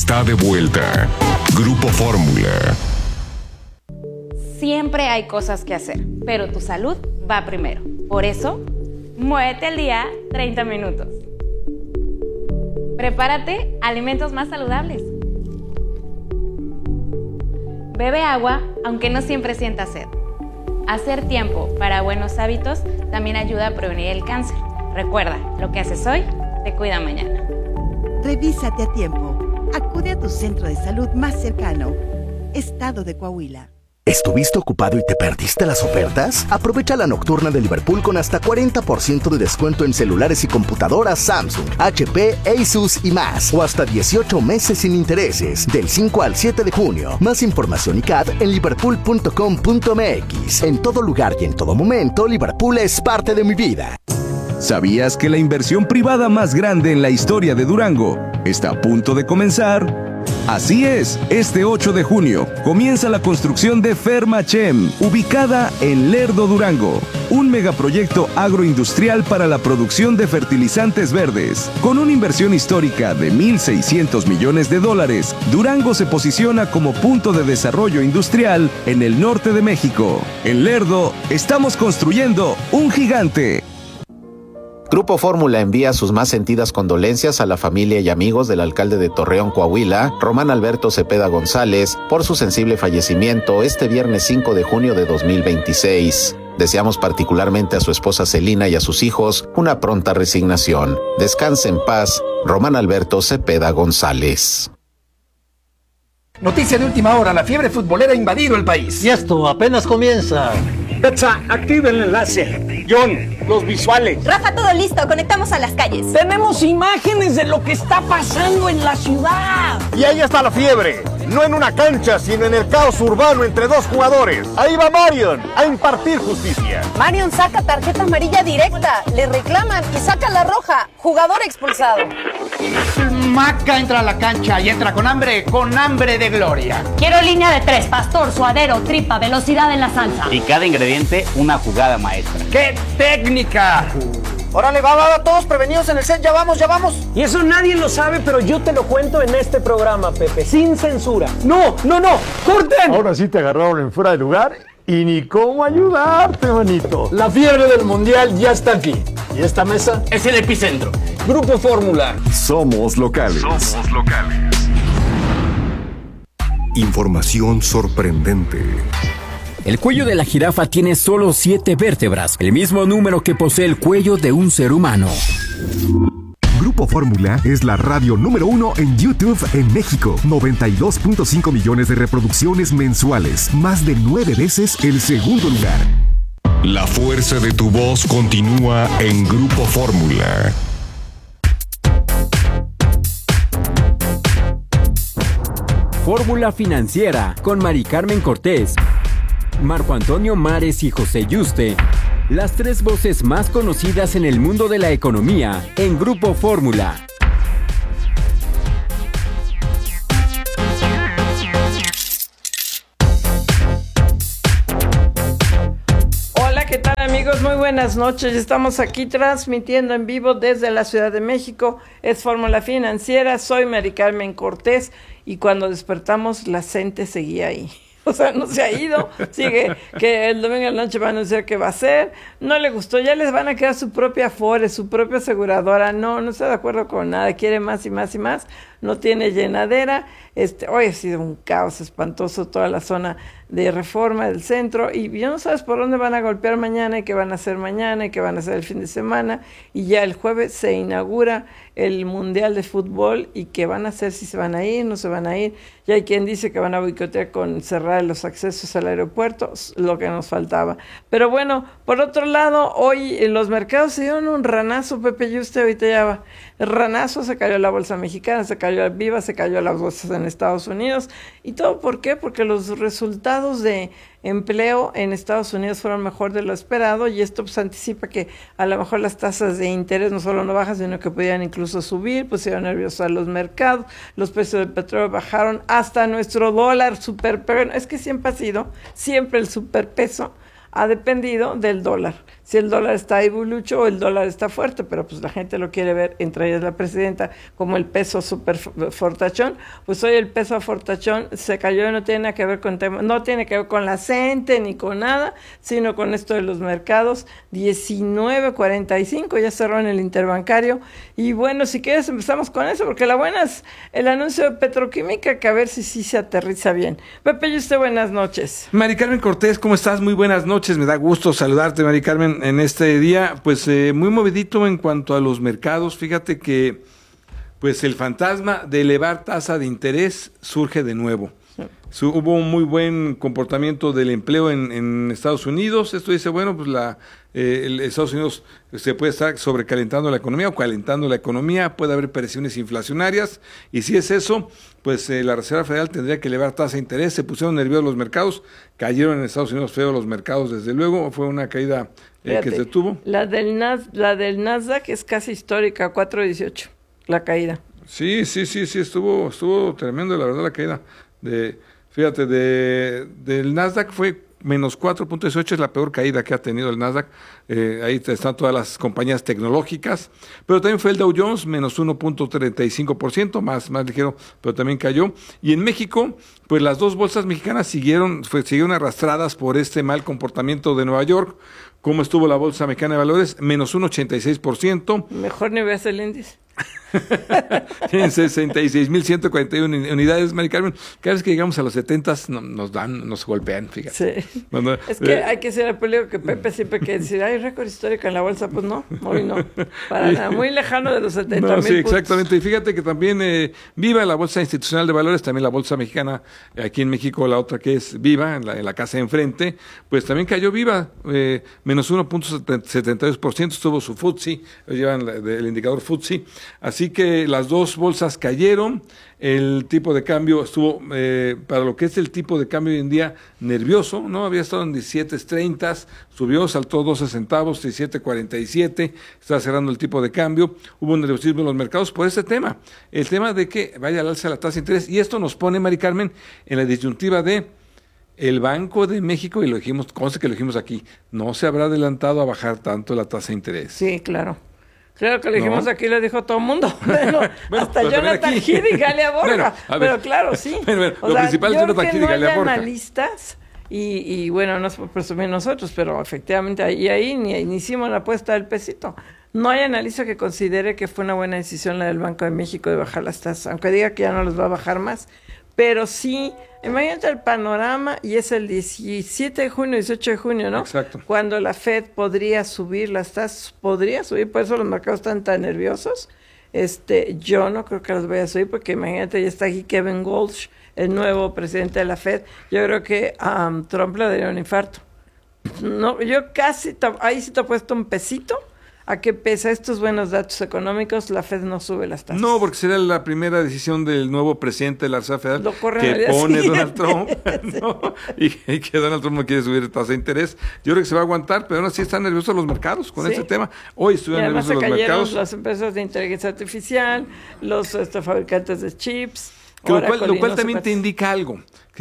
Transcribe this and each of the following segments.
está de vuelta. Grupo Fórmula. Siempre hay cosas que hacer, pero tu salud va primero. Por eso, muévete al día 30 minutos. Prepárate alimentos más saludables. Bebe agua, aunque no siempre sientas sed. Hacer tiempo para buenos hábitos también ayuda a prevenir el cáncer. Recuerda, lo que haces hoy te cuida mañana. Revísate a tiempo. Acude a tu centro de salud más cercano. Estado de Coahuila. ¿Estuviste ocupado y te perdiste las ofertas? Aprovecha la nocturna de Liverpool con hasta 40% de descuento en celulares y computadoras Samsung, HP, Asus y más. O hasta 18 meses sin intereses, del 5 al 7 de junio. Más información y CAD en liverpool.com.mx. En todo lugar y en todo momento, Liverpool es parte de mi vida. ¿Sabías que la inversión privada más grande en la historia de Durango está a punto de comenzar? Así es, este 8 de junio comienza la construcción de Fermachem, ubicada en Lerdo, Durango. Un megaproyecto agroindustrial para la producción de fertilizantes verdes. Con una inversión histórica de $1,600 millones, Durango se posiciona como punto de desarrollo industrial en el norte de México. En Lerdo, estamos construyendo un gigante. Grupo Fórmula envía sus más sentidas condolencias a la familia y amigos del alcalde de Torreón, Coahuila, Román Alberto Cepeda González, por su sensible fallecimiento este viernes 5 de junio de 2026. Deseamos particularmente a su esposa Celina y a sus hijos una pronta resignación. Descanse en paz, Román Alberto Cepeda González. Noticia de última hora, la fiebre futbolera ha invadido el país. Y esto apenas comienza. Betsa, activa el enlace. John, los visuales. Rafa, todo listo, conectamos a las calles. Tenemos imágenes de lo que está pasando en la ciudad. Y ahí está la fiebre. No en una cancha, sino en el caos urbano entre dos jugadores. Ahí va Marion a impartir justicia. Marion saca tarjeta amarilla directa, le reclaman y saca la roja. Jugador expulsado. Maca entra a la cancha y entra con hambre de gloria. Quiero línea de 3, pastor, suadero, tripa, velocidad en la salsa. Y cada ingrediente una jugada maestra. ¡Qué técnica! Órale, va, todos prevenidos en el set, ya vamos. Y eso nadie lo sabe, pero yo te lo cuento en este programa, Pepe, sin censura. No, corten. Ahora sí te agarraron en fuera de lugar y ni cómo ayudarte, manito. La fiebre del mundial ya está aquí. Y esta mesa es el epicentro. Grupo Fórmula. Somos locales. Información sorprendente. El cuello de la jirafa tiene solo 7 vértebras, el mismo número que posee el cuello de un ser humano. Grupo Fórmula es la radio número 1 en YouTube en México. 92.5 millones de reproducciones mensuales. Más de 9 veces el segundo lugar. La fuerza de tu voz continúa en Grupo Fórmula. Fórmula Financiera con Mari Carmen Cortés, Marco Antonio Mares y José Yuste, las 3 voces más conocidas en el mundo de la economía en Grupo Fórmula. Hola, ¿qué tal amigos? Muy buenas noches. Estamos aquí transmitiendo en vivo desde la Ciudad de México. Es Fórmula Financiera, soy Mari Carmen Cortés y cuando despertamos la gente seguía ahí. O sea, no se ha ido, sigue, que el domingo en la noche va a anunciar que va a ser, no le gustó, ya les van a quedar su propia Afore, su propia aseguradora, no está de acuerdo con nada, quiere más y más y más, no tiene llenadera, hoy ha sido un caos espantoso toda la zona de Reforma del centro, y ya no sabes por dónde van a golpear mañana, y qué van a hacer mañana, y qué van a hacer el fin de semana, y ya el jueves se inaugura el Mundial de Fútbol, y qué van a hacer, si se van a ir, no se van a ir, ya hay quien dice que van a boicotear con cerrar los accesos al aeropuerto, lo que nos faltaba. Pero bueno, por otro lado, hoy en los mercados se dieron un ranazo, Pepe, y usted ahorita ya va, el ranazo, se cayó la bolsa mexicana, se cayó el Viva, se cayó las bolsas en Estados Unidos, y todo, ¿por qué? Porque los resultados de empleo en Estados Unidos fueron mejor de lo esperado, y esto pues anticipa que a lo mejor las tasas de interés no solo no bajan, sino que podían incluso subir, pusieron nerviosos a los mercados, los precios del petróleo bajaron, hasta nuestro dólar superpeso, es que siempre ha sido, siempre el superpeso ha dependido del dólar. Si el dólar está ahí bulucho o el dólar está fuerte, pero pues la gente lo quiere ver, entre ellas la presidenta, como el peso super fortachón. Pues hoy el peso fortachón se cayó y no tiene nada que ver con no tiene que ver con la CENTE ni con nada, sino con esto de los mercados. 19.45, ya cerró en el interbancario. Y bueno, si quieres empezamos con eso, porque la buena es el anuncio de Petroquímica, que a ver si sí se aterriza bien. Pepe, y usted, buenas noches. Mari Carmen Cortés, ¿cómo estás? Muy buenas noches, me da gusto saludarte, Mari Carmen, en este día, pues muy movidito en cuanto a los mercados. Fíjate que pues el fantasma de elevar tasa de interés surge de nuevo. Hubo un muy buen comportamiento del empleo en Estados Unidos. Esto dice, bueno, pues Estados Unidos se puede estar sobrecalentando la economía o calentando la economía, puede haber presiones inflacionarias, y si es eso, pues la Reserva Federal tendría que elevar tasa de interés. Se pusieron nerviosos los mercados, cayeron en Estados Unidos feo los mercados, desde luego, fue una caída que se tuvo. La del Nasdaq es casi histórica, 4.18, la caída. Sí, estuvo tremendo, la verdad, la caída. Fíjate, del Nasdaq fue menos 4.18, es la peor caída que ha tenido el Nasdaq. Ahí están todas las compañías tecnológicas, pero también fue el Dow Jones, menos 1.35%, más ligero, pero también cayó. Y en México, pues las dos bolsas mexicanas siguieron arrastradas por este mal comportamiento de Nueva York. ¿Cómo estuvo la Bolsa Mexicana de Valores? Menos 1.86%. Mejor ni ves el índice. Tienen 66.141 unidades, Mari Carmen. Cada vez que llegamos a los 70s nos golpean, fíjate. Sí. Es que hay que ser el peligro que Pepe siempre quiere decir, hay récord histórico en la bolsa, pues no, hoy no. Para nada, muy lejano de los 70.000 puntos. Sí, exactamente. Y fíjate que también Viva, la Bolsa Institucional de Valores, también la Bolsa Mexicana, aquí en México, la otra que es Viva, en la casa de enfrente, pues también cayó Viva, menos 1.72%, estuvo su FTSE, llevan el indicador FTSE. Así que las dos bolsas cayeron, el tipo de cambio estuvo, para lo que es el tipo de cambio hoy en día, nervioso, ¿no? Había estado en 17.30, subió, saltó 12 centavos, 17.47, está cerrando el tipo de cambio. Hubo un nerviosismo en los mercados por este tema, el tema de que vaya al alza la tasa de interés, y esto nos pone, Mari Carmen, en la disyuntiva de el Banco de México, y lo dijimos, conste que lo dijimos aquí, no se habrá adelantado a bajar tanto la tasa de interés. Sí, claro. Claro que lo dijimos aquí, lo dijo todo el mundo. Bueno, hasta Jonathan Heath y Galia Borja. Pero claro, sí. Lo principal es Jonathan Heath y Galia Borja. Analistas, y bueno, no es por presumir nosotros, pero efectivamente ahí ni hicimos la apuesta del pesito. No hay analista que considere que fue una buena decisión la del Banco de México de bajar las tasas, aunque diga que ya no los va a bajar más. Pero sí, imagínate el panorama, y es el 17 de junio, 18 de junio, ¿no? Exacto. Cuando la Fed podría subir las tasas, por eso los mercados están tan nerviosos. Yo no creo que las vaya a subir, porque imagínate, ya está aquí Kevin Walsh, el nuevo presidente de la Fed. Yo creo que Trump le daría un infarto. No, yo casi, ahí sí te he puesto un pesito, a que pese a estos buenos datos económicos, la Fed no sube las tasas. No, porque será la primera decisión del nuevo presidente de la Reserva Federal que pone Donald Trump, ¿no? y que Donald Trump no quiere subir tasa de interés. Yo creo que se va a aguantar, pero aún así están nerviosos los mercados con este tema. Hoy estuvieron nerviosos los mercados. Las empresas de inteligencia artificial, los fabricantes de chips. Lo cual también te indica algo,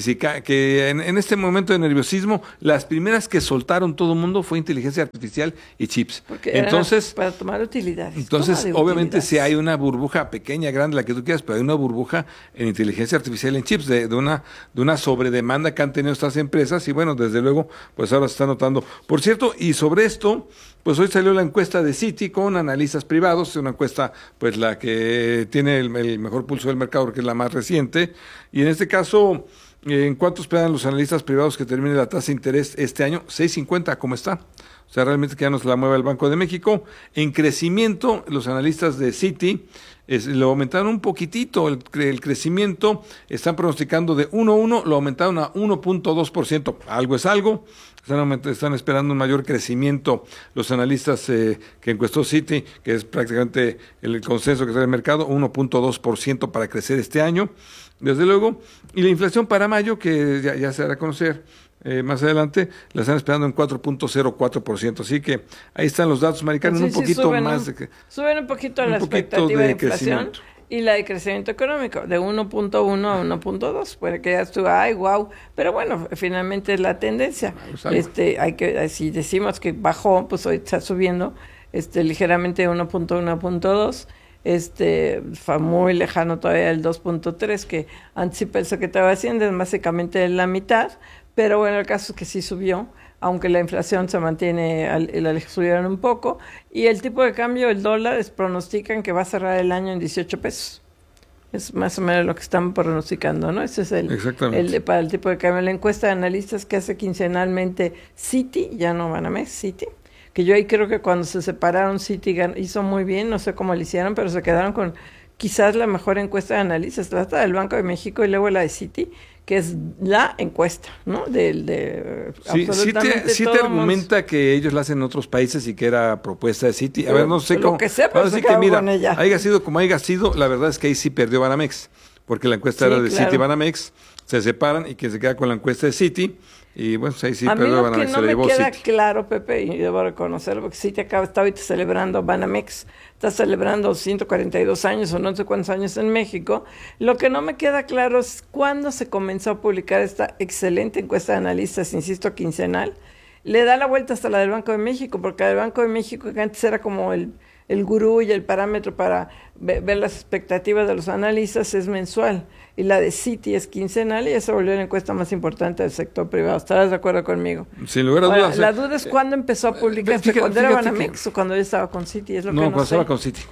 que en este momento de nerviosismo, las primeras que soltaron todo el mundo fue inteligencia artificial y chips. Porque entonces, para tomar utilidades. Entonces, obviamente, si hay una burbuja pequeña, grande, la que tú quieras, pero hay una burbuja en inteligencia artificial y en chips, de una sobredemanda que han tenido estas empresas, y bueno, desde luego, pues ahora se está notando. Por cierto, y sobre esto, pues hoy salió la encuesta de Citi con analistas privados, una encuesta pues la que tiene el mejor pulso del mercado, porque es la más reciente, y en este caso, ¿en cuánto esperan los analistas privados que termine la tasa de interés este año? 6.50, ¿cómo está? O sea, realmente que ya no se la mueva el Banco de México. En crecimiento, los analistas de Citi lo aumentaron un poquitito, el crecimiento, están pronosticando de 1.1, lo aumentaron a 1.2%, algo es algo. Están esperando un mayor crecimiento los analistas que encuestó Citi, que es prácticamente el consenso que trae el mercado, 1.2% para crecer este año, desde luego. Y la inflación para mayo, que ya se dará a conocer más adelante, la están esperando en 4.04%. Así que ahí están los datos, Mari Carmen, un poquito más. Suben un poquito la expectativa de inflación. y la de crecimiento económico, de 1.1 a 1.2. Puede que ya estuvo, ay, wow, pero bueno, finalmente es la tendencia. Si decimos que bajó, pues hoy está subiendo ligeramente de 1.1 a 1.2. Fue muy lejano todavía el 2.3 que anticipa el secretario de Hacienda, es básicamente la mitad, pero bueno, el caso es que sí subió, aunque la inflación se mantiene, la subieron un poco, y el tipo de cambio, el dólar, pronostican que va a cerrar el año en 18 pesos. Es más o menos lo que están pronosticando, ¿no? Ese es para el tipo de cambio. La encuesta de analistas que hace quincenalmente Citi, ya no Banamex, Citi, que yo ahí creo que cuando se separaron Citi hizo muy bien, no sé cómo lo hicieron, pero se quedaron con quizás la mejor encuesta de analistas, trata del Banco de México y luego la de Citi, que es la encuesta, ¿no? Sí te argumenta que ellos la hacen en otros países y que era propuesta de Citi. A ver, no sé cómo. Lo que sea, pero se quedó con ella. Haya sido como haya sido, la verdad es que ahí sí perdió Banamex, porque la encuesta era de Citi y Banamex, se separan y que se queda con la encuesta de Citi. Y bueno, ahí sí perdió Banamex. A mí lo que no me queda claro, Pepe, y debo reconocerlo, porque Citi está ahorita celebrando, Banamex está celebrando 142 años o no sé cuántos años en México. Lo que no me queda claro es cuándo se comenzó a publicar esta excelente encuesta de analistas, insisto, quincenal. Le da la vuelta hasta la del Banco de México, porque la del Banco de México, que antes era como el gurú y el parámetro para ver las expectativas de los analistas, es mensual, y la de Citi es quincenal, y esa volvió la encuesta más importante del sector privado. ¿Estarás de acuerdo conmigo? Sin lugar a dudas. La duda es cuándo empezó a publicarse, cuando era Banamex o cuando yo estaba con Citi, es lo que no cuando sé. estaba con Citi,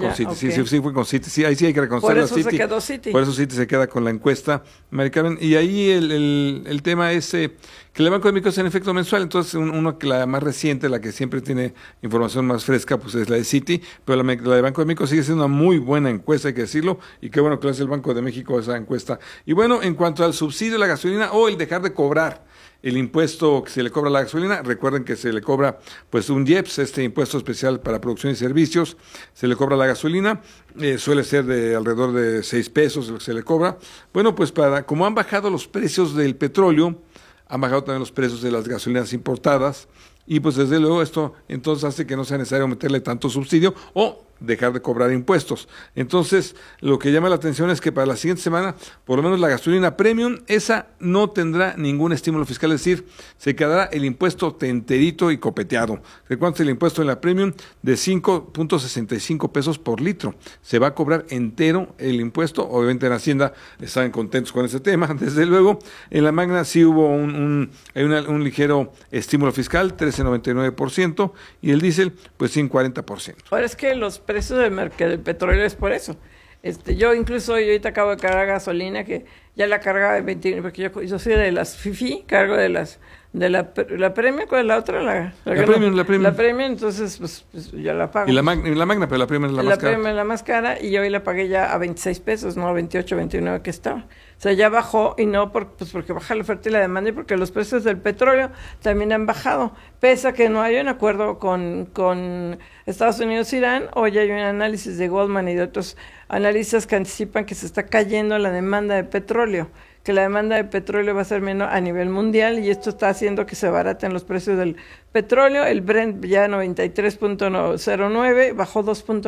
sí fue con Citi, sí, ahí sí hay que reconocerlo. Por eso se quedó Citi. Por eso Citi se queda con la encuesta, Mari Carmen, y ahí el tema es que el Banco de México es en efecto mensual, entonces uno que la más reciente, la que siempre tiene información más fresca, pues es la de Citi, pero la de Banco de México sigue siendo una muy buena encuesta, hay que decirlo, y qué bueno que lo hace el Banco de México esa encuesta. Y bueno, en cuanto al subsidio de la gasolina o el dejar de cobrar el impuesto que se le cobra a la gasolina, recuerden que se le cobra pues un IEPS, este impuesto especial para producción y servicios, se le cobra a la gasolina, suele ser de alrededor de 6 pesos lo que se le cobra. Bueno, pues como han bajado los precios del petróleo, han bajado también los precios de las gasolinas importadas, y pues desde luego esto entonces hace que no sea necesario meterle tanto subsidio o dejar de cobrar impuestos. Entonces, lo que llama la atención es que para la siguiente semana, por lo menos la gasolina premium, esa no tendrá ningún estímulo fiscal, es decir, se quedará el impuesto enterito y copeteado. ¿Cuánto es el impuesto en la premium? De 5.65 pesos por litro. Se va a cobrar entero el impuesto. Obviamente en Hacienda están contentos con ese tema, desde luego. En la Magna sí hubo un ligero estímulo fiscal, 13.99%, y el diésel, pues sí, 40%. Ahora es que los precios del petróleo es por eso. Yo incluso ahorita acabo de cargar gasolina, que ya la cargaba de 20, porque yo soy de las FIFI, cargo de la Premium, ¿cuál es la otra? La Premium, entonces pues ya la pago. Y la Magna, pero la Premium es la más cara. La Premium es la más cara, y hoy la pagué ya a 26 pesos, no a 28, 29 que estaba. O sea, ya bajó, y no porque baja la oferta y la demanda, y porque los precios del petróleo también han bajado. Pese a que no hay un acuerdo con Estados Unidos e Irán, hoy hay un análisis de Goldman y de otros analistas que anticipan que se está cayendo la demanda de petróleo, que la demanda de petróleo va a ser menor a nivel mundial, y esto está haciendo que se baraten los precios del petróleo. El Brent ya 93.09, bajó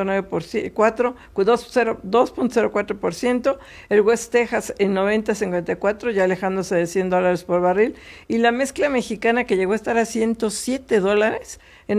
2.04%, el West Texas en 90.54, ya alejándose de $100 por barril, y la mezcla mexicana, que llegó a estar a $107